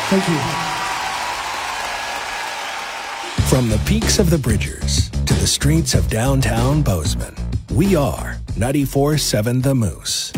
Thank you. From the peaks of the Bridgers to the streets of downtown Bozeman, we are 94.7 The Moose.